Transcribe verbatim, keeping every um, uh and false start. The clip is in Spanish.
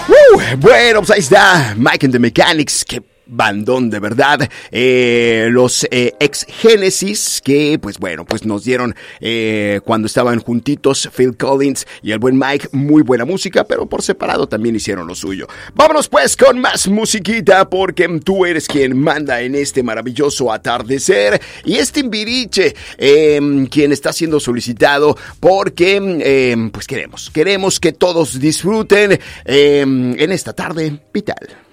Uh, bueno, pues ahí está Mike and the Mechanics, que bandón de verdad, eh, los eh, ex Genesis que pues bueno, pues nos dieron eh, cuando estaban juntitos Phil Collins y el buen Mike, muy buena música, pero por separado también hicieron lo suyo. Vámonos pues con más musiquita, porque tú eres quien manda en este maravilloso atardecer, y es Timbiriche eh, quien está siendo solicitado porque eh, pues queremos, queremos que todos disfruten eh, en esta tarde vital.